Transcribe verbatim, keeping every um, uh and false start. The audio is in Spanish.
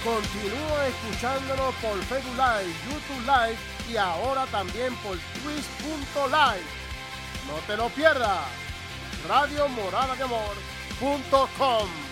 Continúa escuchándonos por Facebook Live, YouTube Live y ahora también por Twitch punto live. No te lo pierdas. radio morada de amor punto com